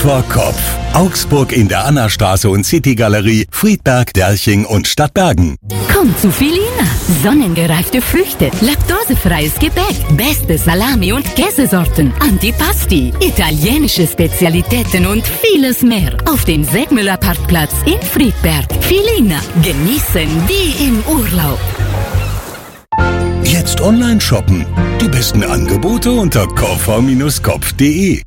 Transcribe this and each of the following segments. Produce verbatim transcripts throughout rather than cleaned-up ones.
vor Kopf. Augsburg in der Annastraße und City-Galerie, Friedberg, Derching und Stadtbergen. Komm zu Filina. Sonnengereifte Früchte, laktosefreies Gebäck, beste Salami- und Käsesorten, Antipasti, italienische Spezialitäten und vieles mehr. Auf dem Segmüller Parkplatz in Friedberg. Filina. Genießen wie im Urlaub. Jetzt online shoppen. Die besten Angebote unter k v Bindestrich kopf punkt de.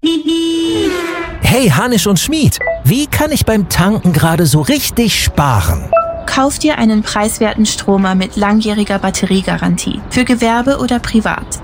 Hey Hanisch und Schmied, wie kann ich beim Tanken gerade so richtig sparen? Kauf dir einen preiswerten Stromer mit langjähriger Batteriegarantie. Für Gewerbe oder privat.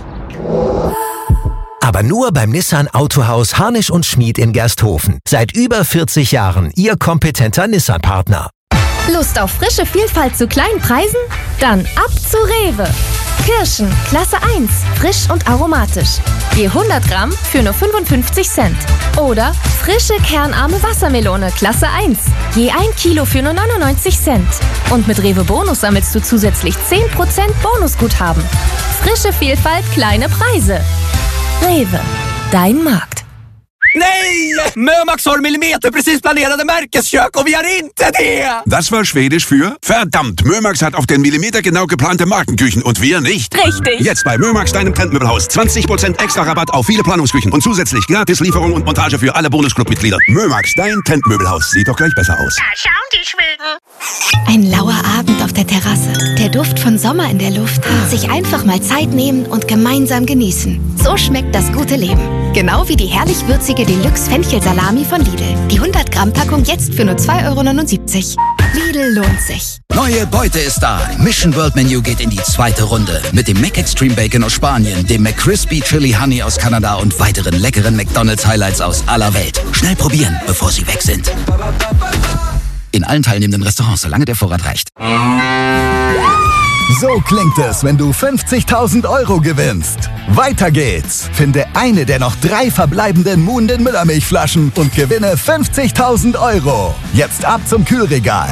Aber nur beim Nissan Autohaus Hanisch und Schmied in Gersthofen. Seit über vierzig Jahren Ihr kompetenter Nissan-Partner. Lust auf frische Vielfalt zu kleinen Preisen? Dann ab zu Rewe. Kirschen, Klasse eins, frisch und aromatisch. Je hundert Gramm für nur fünfundfünfzig Cent. Oder frische kernarme Wassermelone, Klasse eins. Je ein Kilo für nur neunundneunzig Cent. Und mit Rewe Bonus sammelst du zusätzlich zehn Prozent Bonusguthaben. Frische Vielfalt, kleine Preise. Rewe, dein Markt. Nej! Mömax har millimeter precis planerade Märkeskök och vi har inte det! Das war Schwedisch für verdammt, Mömax hat auf den Millimeter genau geplante Markenküchen und wir nicht. Richtig. Jetzt bei Mömax, deinem Trendmöbelhaus. zwanzig Prozent extra Rabatt auf viele Planungsküchen und zusätzlich gratis Lieferung und Montage für alle Bonusclub-Mitglieder. Mömax, dein Trendmöbelhaus. Sieht doch gleich besser aus. Da schauen die Schweden. Ein lauer Abend auf der Terrasse. Der Duft von Sommer in der Luft. Sich einfach mal Zeit nehmen und gemeinsam genießen. So schmeckt das gute Leben. Genau wie die herrlich würzige Deluxe Fenchelsalami von Lidl. Die hundert Gramm Packung jetzt für nur zwei Euro neunundsiebzig. Lidl lohnt sich. Neue Beute ist da. Mission World Menu geht in die zweite Runde. Mit dem McExtreme Bacon aus Spanien, dem McCrispy Chili Honey aus Kanada und weiteren leckeren McDonald's Highlights aus aller Welt. Schnell probieren, bevor sie weg sind. In allen teilnehmenden Restaurants, solange der Vorrat reicht. So klingt es, wenn du fünfzigtausend Euro gewinnst. Weiter geht's. Finde eine der noch drei verbleibenden Muhnden Müllermilchflaschen und gewinne fünfzigtausend Euro. Jetzt ab zum Kühlregal.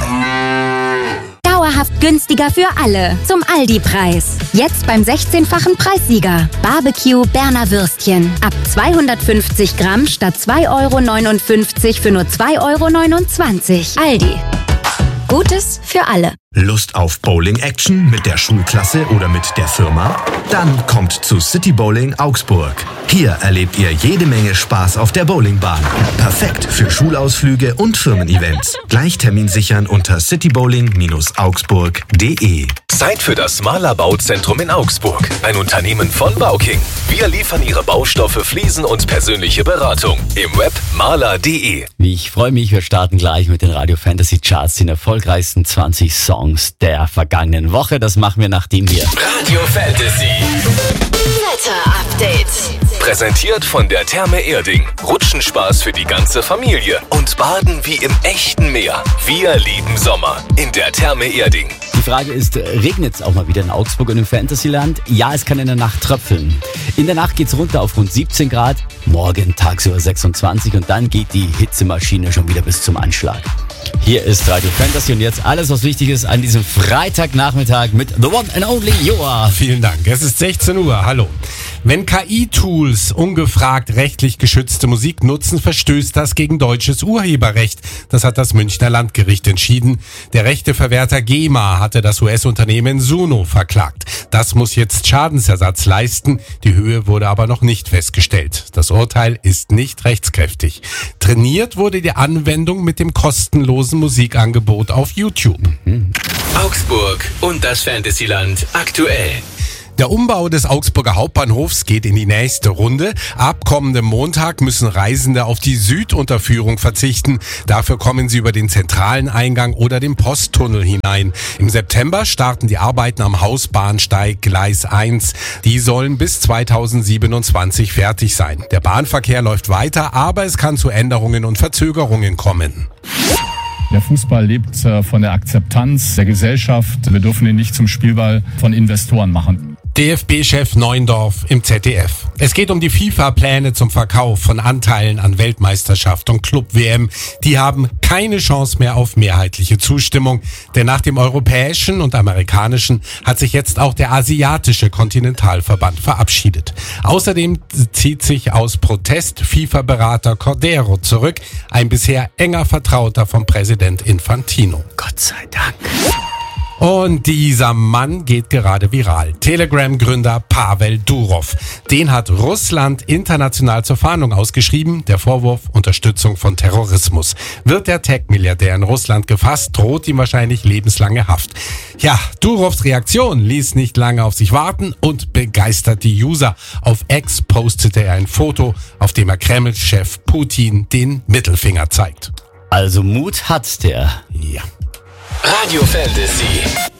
Dauerhaft günstiger für alle. Zum Aldi-Preis. Jetzt beim sechzehnfachen Preissieger. Barbecue Berner Würstchen. Ab zweihundertfünfzig Gramm statt zwei Euro neunundfünfzig für nur zwei Euro neunundzwanzig. Aldi. Gutes für alle. Lust auf Bowling-Action mit der Schulklasse oder mit der Firma? Dann kommt zu City Bowling Augsburg. Hier erlebt ihr jede Menge Spaß auf der Bowlingbahn. Perfekt für Schulausflüge und Firmen-Events. Gleich Termin sichern unter citybowling Bindestrich augsburg punkt de. Zeit für das Mahler Bauzentrum in Augsburg. Ein Unternehmen von Bauking. Wir liefern Ihre Baustoffe, Fliesen und persönliche Beratung. Im Web mahler punkt de. Ich freue mich, wir starten gleich mit den Radio Fantasy Charts, den erfolgreichsten zwanzig Songs der vergangenen Woche. Das machen wir, nachdem wir Radio Fantasy Wetter Update. Präsentiert von der Therme Erding. Rutschenspaß für die ganze Familie und Baden wie im echten Meer. Wir lieben Sommer in der Therme Erding. Die Frage ist, regnet es auch mal wieder in Augsburg und im Fantasyland? Ja, es kann in der Nacht tröpfeln. In der Nacht geht es runter auf rund siebzehn Grad, morgen tagsüber sechsundzwanzig und dann geht die Hitzemaschine schon wieder bis zum Anschlag. Hier ist Radio Fantasy und jetzt alles, was wichtig ist an diesem Freitagnachmittag mit The One and Only Joa. Vielen Dank. Es ist sechzehn Uhr. Hallo. Wenn K I-Tools ungefragt rechtlich geschützte Musik nutzen, verstößt das gegen deutsches Urheberrecht. Das hat das Münchner Landgericht entschieden. Der Rechteverwerter GEMA hatte das U S-Unternehmen Suno verklagt. Das muss jetzt Schadensersatz leisten. Die Höhe wurde aber noch nicht festgestellt. Das Urteil ist nicht rechtskräftig. Trainiert wurde die Anwendung mit dem kostenlosen Musikangebot auf YouTube. Mhm. Augsburg und das Fantasyland aktuell. Der Umbau des Augsburger Hauptbahnhofs geht in die nächste Runde. Ab kommendem Montag müssen Reisende auf die Südunterführung verzichten. Dafür kommen sie über den zentralen Eingang oder den Posttunnel hinein. Im September starten die Arbeiten am Hausbahnsteig Gleis eins. Die sollen bis zweitausendsiebenundzwanzig fertig sein. Der Bahnverkehr läuft weiter, aber es kann zu Änderungen und Verzögerungen kommen. Der Fußball lebt äh, von der Akzeptanz der Gesellschaft. Wir dürfen ihn nicht zum Spielball von Investoren machen. D F B-Chef Neuendorf im Z D F. Es geht um die FIFA-Pläne zum Verkauf von Anteilen an Weltmeisterschaft und Club-W M. Die haben keine Chance mehr auf mehrheitliche Zustimmung. Denn nach dem europäischen und amerikanischen hat sich jetzt auch der asiatische Kontinentalverband verabschiedet. Außerdem zieht sich aus Protest FIFA-Berater Cordero zurück, ein bisher enger Vertrauter von Präsident Infantino. Gott sei Dank. Und dieser Mann geht gerade viral. Telegram-Gründer Pavel Durov. Den hat Russland international zur Fahndung ausgeschrieben. Der Vorwurf Unterstützung von Terrorismus. Wird der Tech-Milliardär in Russland gefasst, droht ihm wahrscheinlich lebenslange Haft. Ja, Durovs Reaktion ließ nicht lange auf sich warten und begeistert die User. Auf X postete er ein Foto, auf dem er Kreml-Chef Putin den Mittelfinger zeigt. Also Mut hat der. Ja. Radio Fantasy.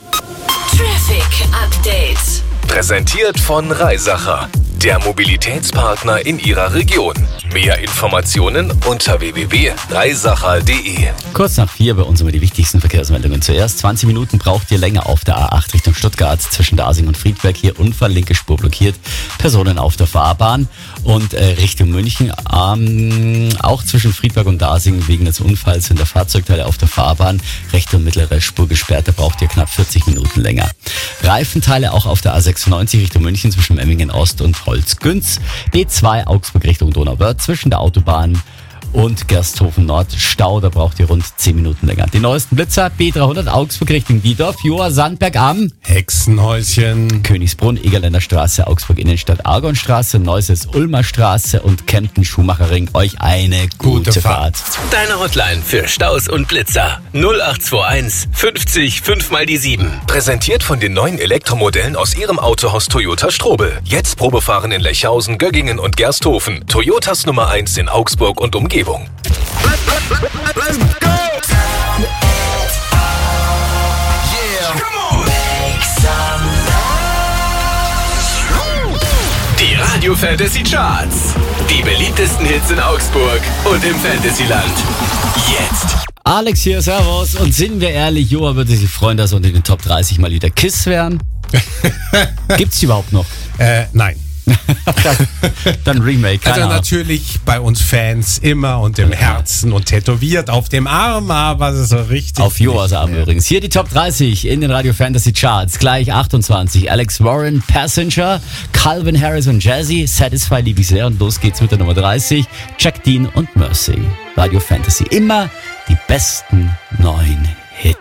Traffic Update. Präsentiert von Reisacher, der Mobilitätspartner in Ihrer Region. Mehr Informationen unter w w w punkt reisacher punkt d e. Kurz nach vier bei uns immer die wichtigsten Verkehrsmeldungen. Zuerst zwanzig Minuten braucht ihr länger auf der A acht Richtung Stuttgart zwischen Dasing und Friedberg. Hier Unfall, linke Spur blockiert. Personen auf der Fahrbahn. Und äh, Richtung München, ähm, auch zwischen Friedberg und Dasing wegen des Unfalls sind der Fahrzeugteile auf der Fahrbahn. Rechte und mittlere Spur gesperrt, da braucht ihr knapp vierzig Minuten länger. Reifenteile auch auf der A sechsundneunzig Richtung München zwischen Memmingen Ost und Holzgünz. B zwei Augsburg Richtung Donauwörth zwischen der Autobahn und Gersthofen Nord Stau, da braucht ihr rund zehn Minuten länger. Die neuesten Blitzer, B dreihundert Augsburg Richtung Diedorf, Joa Sandberg am Hexenhäuschen, Königsbrunn, Egerländer Straße, Augsburg Innenstadt, Argonstraße, Neuses Ulmer Straße und Kempten Schumacherring. Euch eine gute, gute Fahrt. Fahrt. Deine Hotline für Staus und Blitzer null acht zwei eins fünfzig fünf mal die sieben. Präsentiert von den neuen Elektromodellen aus Ihrem Autohaus Toyota Strobel. Jetzt Probefahren in Lechhausen, Göggingen und Gersthofen. Toyotas Nummer eins in Augsburg und Umgebung. Let's go! Yeah. Come on. Make some noise. Die Radio Fantasy Charts. Die beliebtesten Hits in Augsburg und im Fantasyland. Jetzt. Alex hier, servus. Und sind wir ehrlich, Joa würde sich freuen, dass unter den Top dreißig mal wieder Kiss wären. Gibt's die überhaupt noch? Äh, nein. dann, dann Remake. Also natürlich bei uns Fans immer und im Herzen und tätowiert auf dem Arm, aber so richtig. Auf Joas Arm übrigens. Hier die Top dreißig in den Radio Fantasy Charts. Gleich achtundzwanzig. Alex Warren, Passenger, Calvin Harris und Jazzy, Satisfy liebe ich sehr. Und los geht's mit der Nummer dreißig. Jack Dean und Mercy. Radio Fantasy. Immer die besten neuen